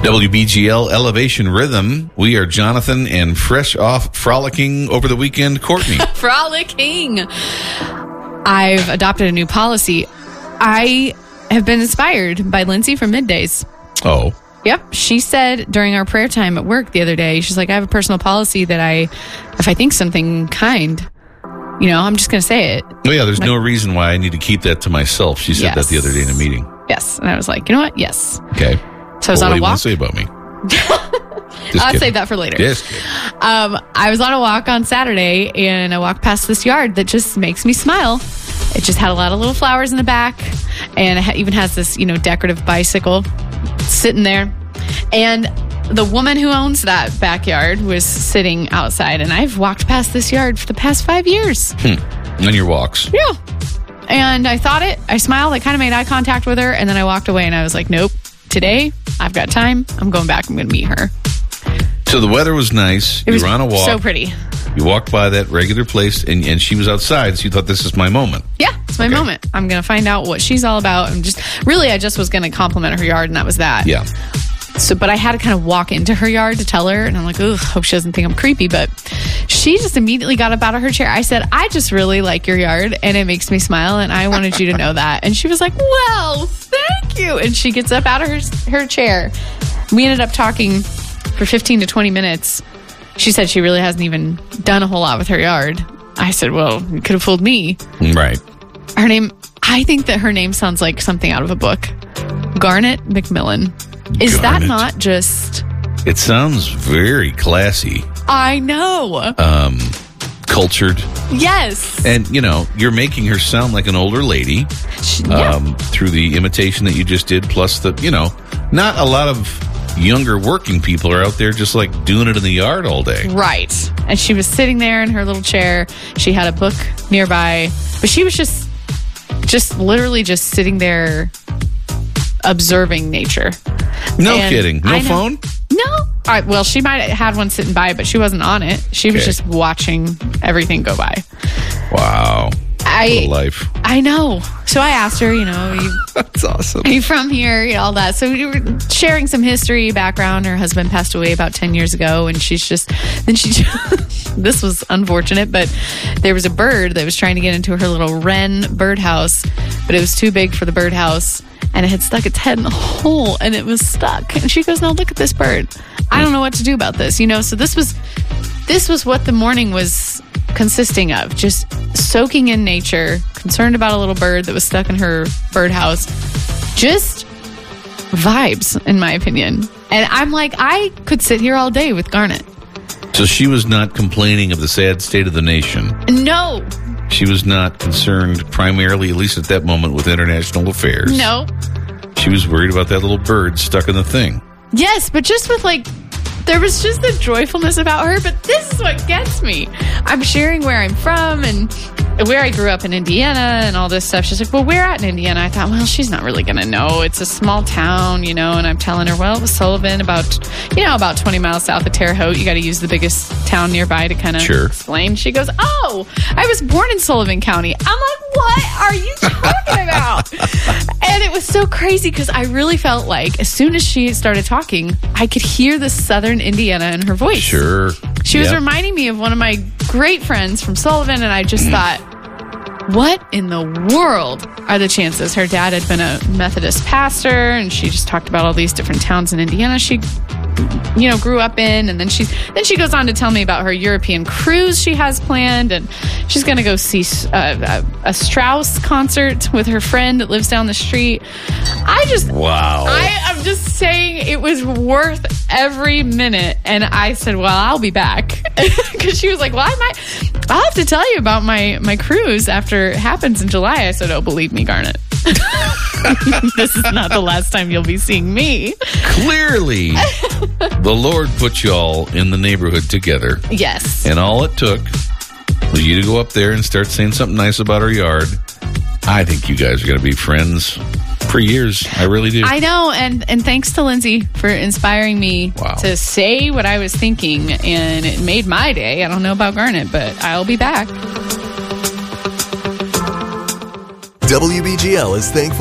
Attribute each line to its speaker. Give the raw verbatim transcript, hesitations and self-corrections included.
Speaker 1: W B G L Elevation Rhythm. We are Jonathan and fresh off frolicking over the weekend, Courtney.
Speaker 2: Frolicking. I've adopted a new policy. I have been inspired by Lindsay from Middays.
Speaker 1: Oh.
Speaker 2: Yep. She said during our prayer time at work the other day, she's like, I have a personal policy that I, if I think something kind, you know, I'm just going to say it.
Speaker 1: Oh, yeah, there's
Speaker 2: like,
Speaker 1: no reson why I need to keep that to myself. She said
Speaker 2: yes.
Speaker 1: that the other day in a meeting.
Speaker 2: Yes. And I was like, you know what? Yes.
Speaker 1: Okay.
Speaker 2: So I was
Speaker 1: well,
Speaker 2: on a walk.
Speaker 1: What do you want to say about me?
Speaker 2: I'll save that for later.
Speaker 1: Yes.
Speaker 2: Um, I was on a walk on Saturday, and I walked past this yard that just makes me smile. It just had a lot of little flowers in the back, and it even has this, you know, decorative bicycle sitting there. And the woman who owns that backyard was sitting outside, and I've walked past this yard for the past five years.
Speaker 1: Hmm. On your walks.
Speaker 2: Yeah. And I thought it. I smiled. I kind of made eye contact with her, and then I walked away, and I was like, nope. Today, I've got time. I'm going back. I'm going to meet her.
Speaker 1: So the weather was nice.
Speaker 2: It was
Speaker 1: you were on a walk.
Speaker 2: So pretty.
Speaker 1: You walked by that regular place, and, and she was outside, so you thought, this is my moment.
Speaker 2: Yeah, it's my okay. moment. I'm going to find out what she's all about. I'm just, really, I just was going to compliment her yard, and that was that.
Speaker 1: Yeah.
Speaker 2: So, but I had to kind of walk into her yard to tell her, and I'm like, ugh, hope she doesn't think I'm creepy. But she just immediately got up out of her chair. I said, I just really like your yard, and it makes me smile, and I wanted you to know that. And she was like, well, thank you. And she gets up out of her, her chair. We ended up talking for fifteen to twenty minutes. She said she really hasn't even done a whole lot with her yard. I said, well, you could have fooled me.
Speaker 1: Right.
Speaker 2: Her name, I think that her name sounds like something out of a book. Garnet McMillan. Is
Speaker 1: Garnet.
Speaker 2: that not just...
Speaker 1: It sounds very classy.
Speaker 2: I know.
Speaker 1: Um, cultured.
Speaker 2: Yes.
Speaker 1: And, you know, you're making her sound like an older lady.
Speaker 2: She, yeah.
Speaker 1: Um, through the imitation that you just did, plus the, you know, not a lot of younger working people are out there just like doing it in the yard all day.
Speaker 2: Right. And she was sitting there in her little chair. She had a book nearby, but she was just, just literally just sitting there observing nature.
Speaker 1: No
Speaker 2: and
Speaker 1: kidding. No phone?
Speaker 2: No. All right. Well, she might have had one sitting by, but she wasn't on it. She was
Speaker 1: okay.
Speaker 2: just watching everything go by.
Speaker 1: Wow.
Speaker 2: I,
Speaker 1: life.
Speaker 2: I know. So I asked her, you know, you,
Speaker 1: that's awesome.
Speaker 2: Are you from here? You know, all that. So we were sharing some history, background. Her husband passed away about ten years ago, and she's just, then she, just, this was unfortunate, but there was a bird that was trying to get into her little wren birdhouse, but it was too big for the birdhouse, and it had stuck its head in the hole, and it was stuck. And she goes, no, look at this bird. I don't know what to do about this, you know? So this was, this was what the morning was consisting of, just soaking in nature, concerned about a little bird that was stuck in her birdhouse, just vibes, in my opinion. And I'm like, I could sit here all day with Garnet.
Speaker 1: So she was not complaining of the sad state of the nation.
Speaker 2: No.
Speaker 1: She was not concerned primarily, at least at that moment, with international affairs.
Speaker 2: No.
Speaker 1: She was worried about that little bird stuck in the thing.
Speaker 2: Yes, but just with like, there was just a joyfulness about her, but this is what gets me. I'm sharing where I'm from and where I grew up in Indiana and all this stuff. She's like, well, where at in Indiana? I thought, well, she's not really going to know. It's a small town, you know, and I'm telling her, well, it was Sullivan, about, you know, about twenty miles south of Terre Haute. You got to use the biggest town nearby to kind of
Speaker 1: sure.
Speaker 2: explain. She goes, oh, I was born in Sullivan County. I'm like, what are you talking about? And it was so crazy because I really felt like as soon as she started talking, I could hear the Southern Indiana in her voice.
Speaker 1: Sure.
Speaker 2: She was
Speaker 1: yep.
Speaker 2: reminding me of one of my great friends from Sullivan, and I just thought, what in the world are the chances? Her dad had been a Methodist pastor, and she just talked about all these different towns in Indiana she, you know, grew up in. And then she then she goes on to tell me about her European cruise she has planned, and she's going to go see a, a, a Strauss concert with her friend that lives down the street. I just,
Speaker 1: wow.
Speaker 2: I, I'm just saying it was worth every minute. And I said, well, I'll be back. Because she was like, well, I might, I'll have to tell you about my, my cruise after it happens in July. I said, oh, believe me, Garnet. This is not the last time you'll be seeing me.
Speaker 1: Clearly, the Lord put y'all in the neighborhood together.
Speaker 2: Yes.
Speaker 1: And all it took was you to go up there and start saying something nice about her yard. I think you guys are going to be friends for years. I really do.
Speaker 2: I know. And, and thanks to Lindsay for inspiring me
Speaker 1: wow.
Speaker 2: to say what I was thinking. And it made my day. I don't know about Garnet, but I'll be back.
Speaker 3: W B G L is thankful